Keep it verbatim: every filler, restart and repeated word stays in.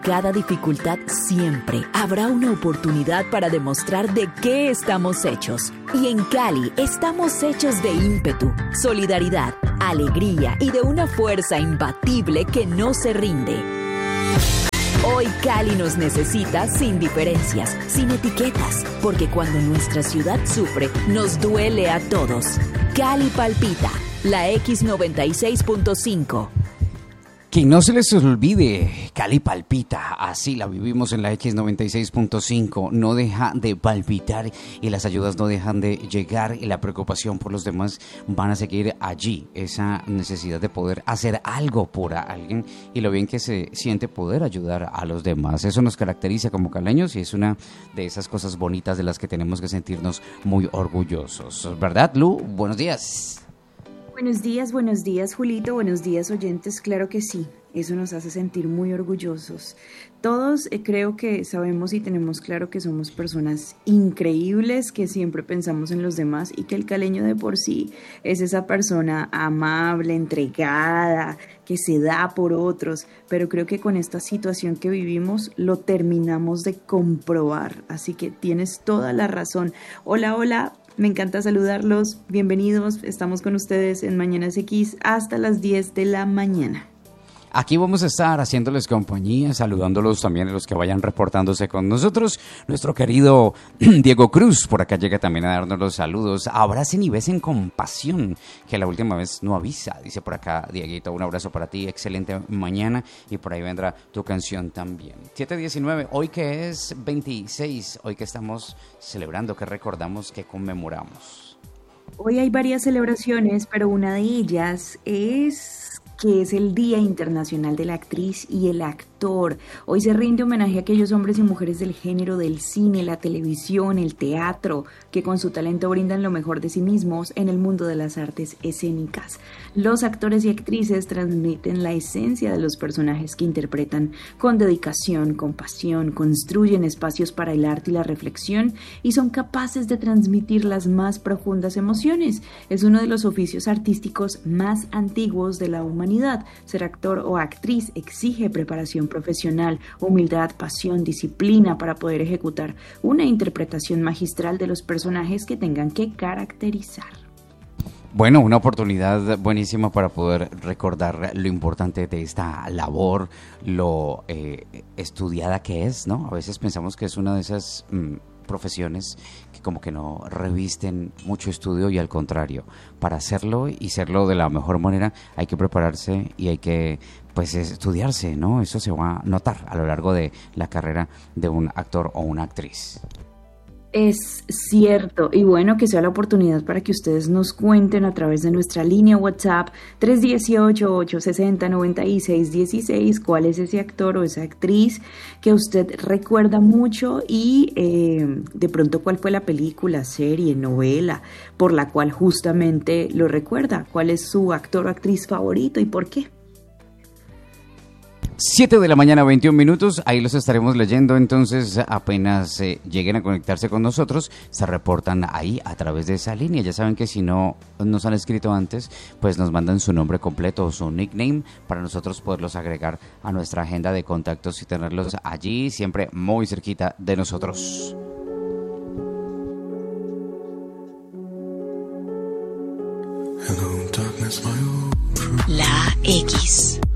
Cada dificultad siempre habrá una oportunidad para demostrar de qué estamos hechos. Y en Cali estamos hechos de ímpetu, solidaridad, alegría y de una fuerza imbatible que no se rinde. Hoy Cali nos necesita sin diferencias, sin etiquetas, porque cuando nuestra ciudad sufre, nos duele a todos. Cali palpita, la X noventa y seis punto cinco. Que no se les olvide, Cali palpita, así la vivimos en la X noventa y seis punto cinco, no deja de palpitar y las ayudas no dejan de llegar y la preocupación por los demás van a seguir allí, esa necesidad de poder hacer algo por alguien y lo bien que se siente poder ayudar a los demás, eso nos caracteriza como caleños y es una de esas cosas bonitas de las que tenemos que sentirnos muy orgullosos, ¿verdad, Lu? Buenos días. Buenos días, buenos días, Julito, buenos días, oyentes, claro que sí, eso nos hace sentir muy orgullosos. Todos eh, creo que sabemos y tenemos claro que somos personas increíbles, que siempre pensamos en los demás y que el caleño de por sí es esa persona amable, entregada, que se da por otros, pero creo que con esta situación que vivimos lo terminamos de comprobar, así que tienes toda la razón. Hola, hola. Me encanta saludarlos, bienvenidos, estamos con ustedes en Mañanas X hasta las diez de la mañana. Aquí vamos a estar haciéndoles compañía, saludándolos también a los que vayan reportándose con nosotros. Nuestro querido Diego Cruz, por acá llega también a darnos los saludos. Abracen y besen con pasión, que la última vez no avisa, dice por acá Dieguito. Un abrazo para ti, excelente mañana y por ahí vendrá tu canción también. siete diecinueve, hoy que es veintiséis, hoy que estamos celebrando, que recordamos, que conmemoramos. Hoy hay varias celebraciones, pero una de ellas es que es el Día Internacional de la Actriz y el Actor. Hoy se rinde homenaje a aquellos hombres y mujeres del género del cine, la televisión, el teatro, que con su talento brindan lo mejor de sí mismos en el mundo de las artes escénicas. Los actores y actrices transmiten la esencia de los personajes que interpretan con dedicación, con pasión, construyen espacios para el arte y la reflexión y son capaces de transmitir las más profundas emociones. Es uno de los oficios artísticos más antiguos de la humanidad. Ser actor o actriz exige preparación profesional, humildad, pasión, disciplina para poder ejecutar una interpretación magistral de los personajes que tengan que caracterizar. Bueno, una oportunidad buenísima para poder recordar lo importante de esta labor, lo eh, estudiada que es, ¿no? A veces pensamos que es una de esas mmm, profesiones que como que no revisten mucho estudio y al contrario, para hacerlo y serlo de la mejor manera hay que prepararse y hay que pues estudiarse, ¿no? Eso se va a notar a lo largo de la carrera de un actor o una actriz. Es cierto, y bueno, que sea la oportunidad para que ustedes nos cuenten a través de nuestra línea WhatsApp tres uno ocho, ocho seis cero, nueve seis uno seis cuál es ese actor o esa actriz que usted recuerda mucho y eh, de pronto cuál fue la película, serie, novela por la cual justamente lo recuerda, cuál es su actor o actriz favorito y por qué. siete de la mañana, veintiún minutos, ahí los estaremos leyendo, entonces apenas eh, lleguen a conectarse con nosotros, se reportan ahí a través de esa línea. Ya saben que si no nos han escrito antes, pues nos mandan su nombre completo o su nickname para nosotros poderlos agregar a nuestra agenda de contactos y tenerlos allí siempre muy cerquita de nosotros. La X.